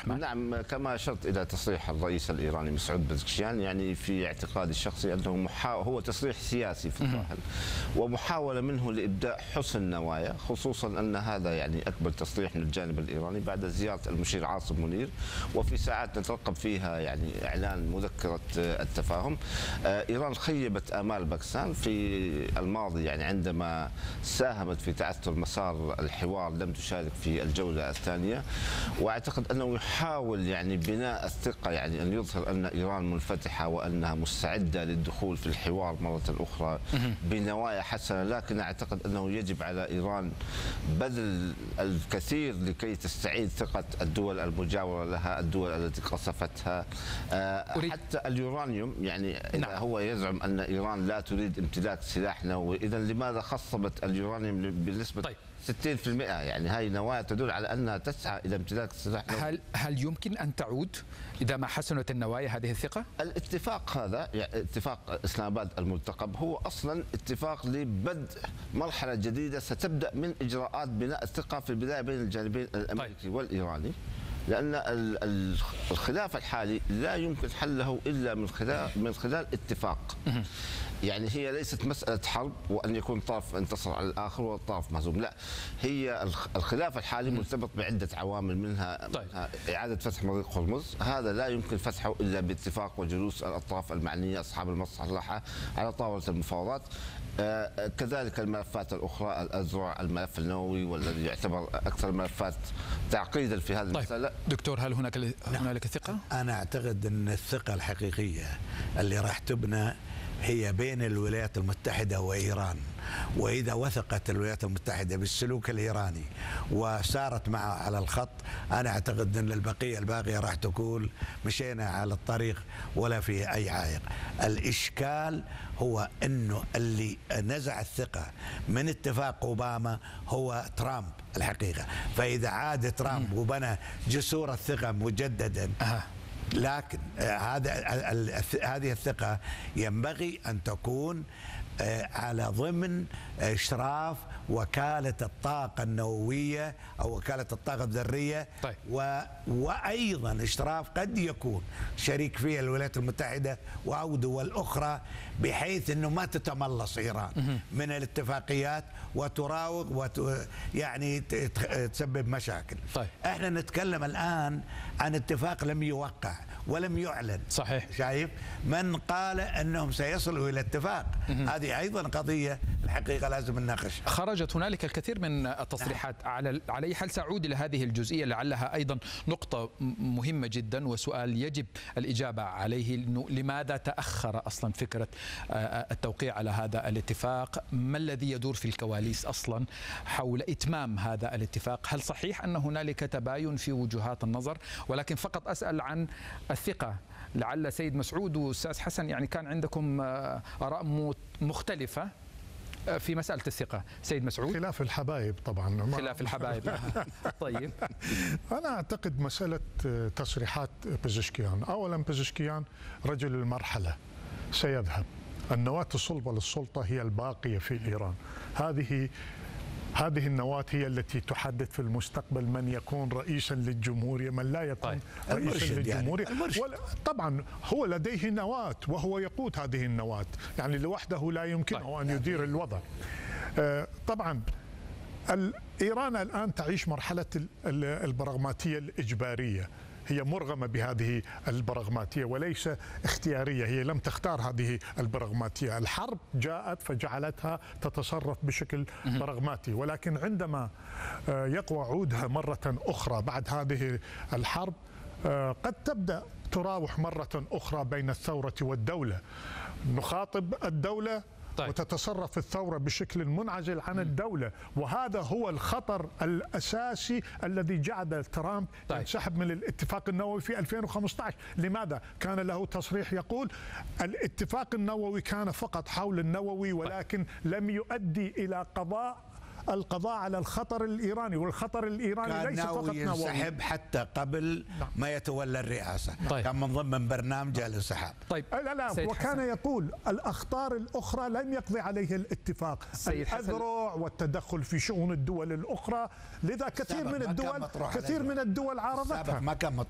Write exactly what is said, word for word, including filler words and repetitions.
الرحمن. نعم، كما أشرت إلى تصريح الرئيس الإيراني مسعود بزكشيان، يعني في اعتقادي الشخصي أنه محا... هو تصريح سياسي في الظاهر، ومحاولة منه لإبداء حسن نوايا، خصوصا أن هذا يعني أكبر تصريح من الجانب الإيراني بعد زيارة المشير عاصم منير، وفي ساعات نترقب فيها يعني إعلان مذكرة التفاهم. إيران خيبت آمال باكستان في الماضي، يعني عندما ساهمت في تعثر مسار الحوار لم تشارك في الجولة الثانية، واعتقد انه يحاول يعني بناء الثقه، يعني ان يظهر ان ايران منفتحه وانها مستعده للدخول في الحوار مره اخرى بنوايا حسنه، لكن اعتقد انه يجب على ايران بذل الكثير لكي تستعيد ثقه الدول المجاوره لها، الدول التي قصفتها. حتى اليورانيوم، يعني إذا هو يزعم ان ايران لا تريد امتلاك سلاح نووي، اذا لماذا خصبت اليورانيوم بنسبه طيب. ستين بالمئة؟ يعني هاي نوايا تدل على أنها تسعى إلى امتلاك السلاح. هل هل يمكن أن تعود إذا ما حسنت النوايا هذه الثقة؟ الاتفاق هذا، يعني اتفاق إسلام آباد المرتقب، هو أصلا اتفاق لبدء مرحلة جديدة ستبدأ من إجراءات بناء الثقة في البداية بين الجانبين الأمريكي طيب. والإيراني، لأن الخلاف الحالي لا يمكن حله إلا من خلال من خلال اتفاق. يعني هي ليست مسألة حرب وأن يكون طرف انتصر على الآخر والطرف مهزوم، لا، هي الخلاف الحالي مرتبط بعدة عوامل، منها, طيب. منها إعادة فتح مضيق هرمز، هذا لا يمكن فتحه إلا باتفاق وجلوس الأطراف المعنية أصحاب المصلحة على طاولة المفاوضات. آه كذلك الملفات الأخرى، الأذرع، الملف النووي، والذي يعتبر أكثر الملفات تعقيدا في هذه طيب. المسألة. دكتور، هل هناك هنالك ثقة؟ أنا أعتقد أن الثقة الحقيقية اللي راح تبنى هي بين الولايات المتحدة وإيران، وإذا وثقت الولايات المتحدة بالسلوك الإيراني وسارت معه على الخط، أنا أعتقد أن البقية الباقية راح تقول مشينا على الطريق ولا في أي عائق. الإشكال هو أنه اللي نزع الثقة من اتفاق أوباما هو ترامب الحقيقة، فإذا عاد ترامب وبنى جسور الثقة مجددا أه. لكن هذا هذه الثقة ينبغي أن تكون على ضمن إشراف وكالة الطاقة النووية أو وكالة الطاقة الذرية. طيب. و... وأيضا إشراف قد يكون شريك فيها الولايات المتحدة أو دول أخرى، بحيث أنه ما تتملص إيران من الاتفاقيات وتراوغ وت... يعني تسبب مشاكل. طيب. احنا نتكلم الآن عن اتفاق لم يوقع ولم يعلن. صحيح. شايف من قال أنهم سيصلوا إلى اتفاق، هذه أيضا قضية الحقيقة لازم نناقشها. خرجت هنالك الكثير من التصريحات. نعم. على على أي حال سأعود إلى هذه الجزئية لعلها أيضا نقطة مهمة جدا وسؤال يجب الإجابة عليه، إنه لماذا تأخر أصلا فكرة التوقيع على هذا الاتفاق؟ ما الذي يدور في الكواليس أصلا حول إتمام هذا الاتفاق؟ هل صحيح أن هنالك تباين في وجهات النظر؟ ولكن فقط أسأل عن الثقة، لعل سيد مسعود وأستاذ حسن يعني كان عندكم آراء مختلفة في مسألة الثقة. سيد مسعود. خلاف الحبايب طبعا. خلاف الحبايب. طيب. أنا أعتقد مسألة تصريحات بزشكيان، أولا بزشكيان رجل المرحلة سيذهب، النواة الصلبة للسلطة هي الباقية في إيران، هذه هذه النواة هي التي تحدد في المستقبل من يكون رئيسا للجمهورية، من لا يكون طيب. رئيسا للجمهورية. يعني طبعا هو لديه نواة وهو يقود هذه النواة، يعني لوحده لا يمكنه طيب. أن يدير الوضع. طبعا إيران الآن تعيش مرحلة البراغماتية الإجبارية، هي مرغمة بهذه البراغماتية وليس اختيارية، هي لم تختار هذه البراغماتية، الحرب جاءت فجعلتها تتصرف بشكل براغماتي، ولكن عندما يقوى عودها مرة أخرى بعد هذه الحرب قد تبدأ تراوح مرة أخرى بين الثورة والدولة، نخاطب الدولة طيب. وتتصرف الثورة بشكل منعزل عن الدولة، وهذا هو الخطر الأساسي الذي جعل ترامب طيب. ينسحب من الاتفاق النووي في ألفين وخمسة عشر. لماذا؟ كان له تصريح يقول الاتفاق النووي كان فقط حول النووي، ولكن لم يؤدي إلى قضاء القضاء على الخطر الإيراني، والخطر الإيراني ليس فقط نووي. ينسحب حتى قبل ما يتولى الرئاسة. طيب. كان من ضمن برنامج الانسحاب. طيب. لا لا وكان حسن. يقول الأخطار الأخرى لم يقضي عليه الاتفاق، الأذرع والتدخل في شؤون الدول الأخرى، لذا كثير من الدول كثير من الدول عارضتها. ما كان